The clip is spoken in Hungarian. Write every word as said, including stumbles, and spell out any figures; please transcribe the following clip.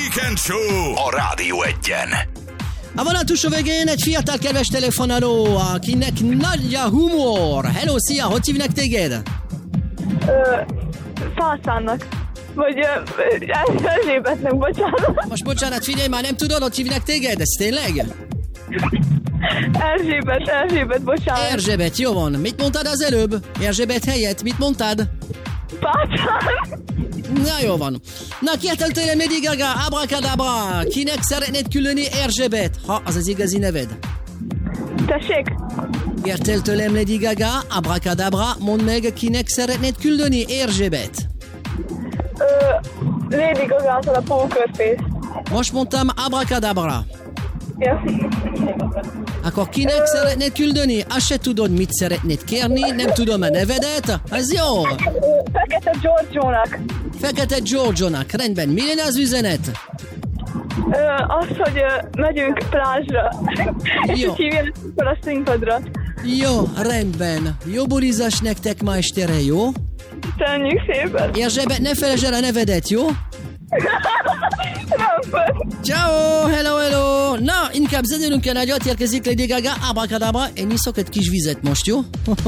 Weekend Show a Rádió Egyen. A vonatúsó végén egy fiatal kedves telefonáló, akinek nagy a humor. Hello, szia, hogy hívnak téged? Fászánnak. Vagy Erzsébetnek, bocsánat. Most bocsánat, figyelj már, nem tudod, hogy hívnak téged? Ez tényleg? Erzsébet, Erzsébet, bocsánat. Erzsébet, jó van. Mit mondtad az előbb? Erzsébet helyett, mit mondtad? Fászán. Na jó van. Na kértem tőlem Lady Gaga, abracadabra. Kinek szeretnéd küldeni Erzsébet, ha az az igazi neved? Tessék? Kértél tőlem Lady Gaga, abracadabra, mondd meg, kinek szeretnéd küldeni Erzsébet. Ö, Lady Gaga-tól a Poker Face. Most mondtam abracadabra. Ja. Akkor kinek szeretnéd küldeni? Azt se tudod, mit szeretnéd kérni, nem tudom a nevedet. Ez jó. Fekete Giorgio-nak. Fekete Giorgio-nak, rendben. Mi lenne az üzenet? Ö, az, hogy ö, megyünk plázsra. És Jó. hogy hívjanak fel a színpadra. Jó, rendben. Jó bulizás nektek ma estére, jó? Köszönjük szépen. Erzsébet, ne felejtsd el a nevedet, jó? Nem fel. Ciao, hello, hello. Na, inkább zenélünk el nagyot, érkezik Lady Gaga, abracadabra. Én iszok egy kis vizet most, jó?